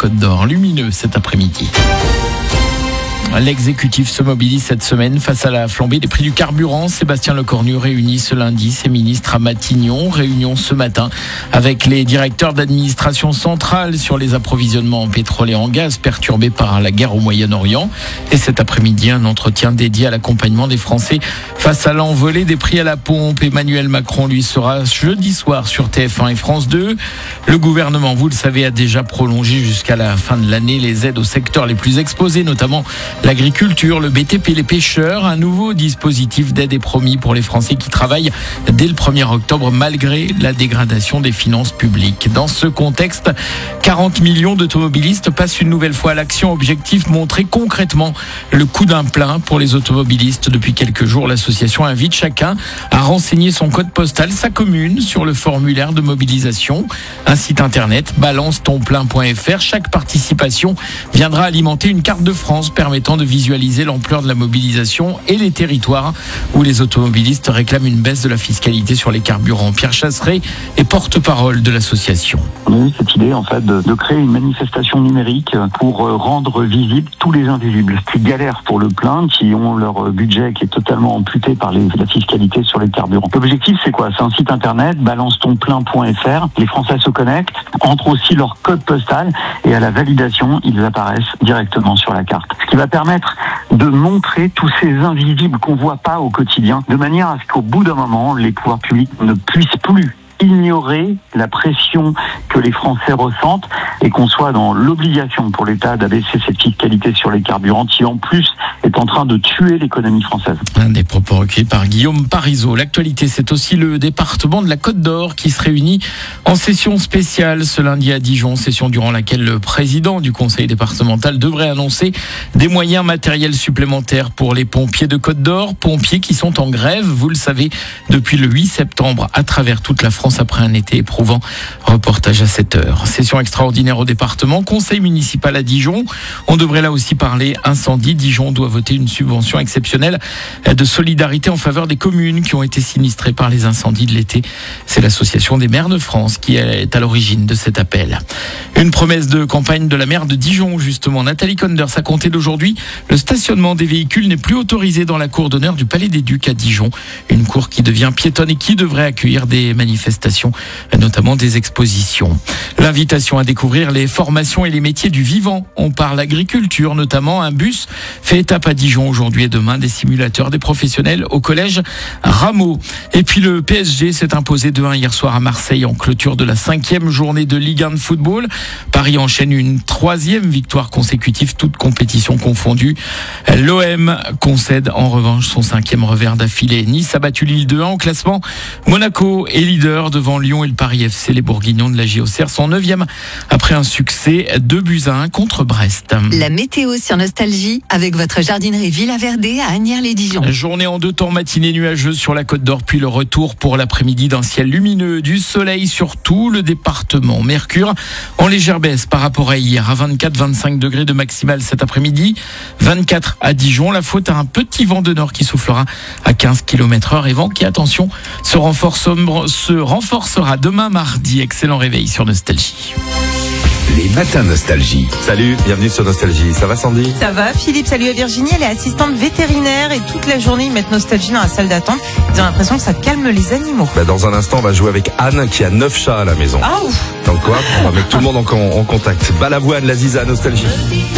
Côte d'Or. Lumineux cet après-midi. L'exécutif se mobilise cette semaine face à la flambée des prix du carburant. Sébastien Lecornu réunit ce lundi ses ministres à Matignon. Réunion ce matin avec les directeurs d'administration centrale sur les approvisionnements en pétrole et en gaz perturbés par la guerre au Moyen-Orient. Et cet après-midi, un entretien dédié à l'accompagnement des Français face à l'envolée des prix à la pompe. Emmanuel Macron, lui, sera jeudi soir sur TF1 et France 2. Le gouvernement, vous le savez, a déjà prolongé jusqu'à la fin de l'année les aides aux secteurs les plus exposés, notamment l'agriculture, le BTP, les pêcheurs. Un nouveau dispositif d'aide est promis pour les Français qui travaillent dès le 1er octobre malgré la dégradation des finances publiques. Dans ce contexte, 40 millions d'automobilistes passent une nouvelle fois à l'action. Objectif, montrer concrètement le coût d'un plein pour les automobilistes. Depuis quelques jours, l'association invite chacun à renseigner son code postal, sa commune, sur le formulaire de mobilisation. Un site internet, balancetonplein.fr. Chaque participation viendra alimenter une carte de France permettant de visualiser l'ampleur de la mobilisation et les territoires où les automobilistes réclament une baisse de la fiscalité sur les carburants. Pierre Chasseret est porte-parole de l'association. On a eu cette idée en fait de créer une manifestation numérique pour rendre visibles tous les invisibles qui galèrent pour le plein, qui ont leur budget qui est totalement amputé par la fiscalité sur les carburants. L'objectif c'est quoi? C'est un site internet, balancetonplein.fr. Les Français se connectent, entrent aussi leur code postal et à la validation, ils apparaissent directement sur la carte. Ce qui va permettre de montrer tous ces invisibles qu'on voit pas au quotidien, de manière à ce qu'au bout d'un moment, les pouvoirs publics ne puissent plus ignorer la pression que les Français ressentent et qu'on soit dans l'obligation pour l'État d'abaisser cette fiscalité sur les carburants qui en plus est en train de tuer l'économie française. Un des propos recueillis par Guillaume Parisot. L'actualité, c'est aussi le département de la Côte d'Or qui se réunit en session spéciale ce lundi à Dijon, session durant laquelle le président du conseil départemental devrait annoncer des moyens matériels supplémentaires pour les pompiers de Côte d'Or, pompiers qui sont en grève, vous le savez, depuis le 8 septembre à travers toute la France après un été éprouvant. Reportage à 7h. Session extraordinaire au département, conseil municipal à Dijon. On devrait là aussi parler incendie. Dijon doit voter une subvention exceptionnelle de solidarité en faveur des communes qui ont été sinistrées par les incendies de l'été. C'est l'association des maires de France qui est à l'origine de cet appel. Une promesse de campagne de la maire de Dijon, justement. Nathalie Conders a compté d'aujourd'hui. Le stationnement des véhicules n'est plus autorisé dans la cour d'honneur du Palais des Ducs à Dijon. Une cour qui devient piétonne et qui devrait accueillir des manifestations, notamment des expositions. L'invitation à découvrir les formations et les métiers du vivant. On parle agriculture, notamment. Un bus fait étape à Dijon aujourd'hui et demain. Des simulateurs, des professionnels au collège Rameau. Et puis le PSG s'est imposé 2-1 hier soir à Marseille en clôture de la 5e journée de Ligue 1 de football. Paris enchaîne une 3e victoire consécutive, toutes compétitions confondues. L'OM concède en revanche son 5e revers d'affilée. Nice a battu Lille 2-1 au classement. Monaco est leader devant Lyon et le Paris FC. Les Bourguignons de la JOCR sont 9e après un succès 2-1 contre Brest. La météo sur Nostalgie avec votre jardinerie Villa Verdé à Asnières-les-Dijon. Journée en 2 temps, matinée nuageuse sur la Côte d'Or, puis le retour pour l'après-midi d'un ciel lumineux, du soleil sur tout le département. Mercure en légère baisse par rapport à hier, à 24-25 degrés de maximale cet après-midi, 24 à Dijon. La faute à un petit vent de nord qui soufflera à 15 km/h et vent qui, attention, se renforcera demain mardi. Excellent réveil sur Nostalgie. Les matins Nostalgie. Salut, bienvenue sur Nostalgie. Ça va Sandy? Ça va Philippe, salut à Virginie, elle est assistante vétérinaire et toute la journée ils mettent Nostalgie dans la salle d'attente. Ils ont l'impression que ça calme les animaux. Dans un instant, on va jouer avec Anne qui a 9 chats à la maison. Ah ouf. Donc quoi, on va mettre tout le monde en contact. Balavoine, la Ziza, Nostalgie.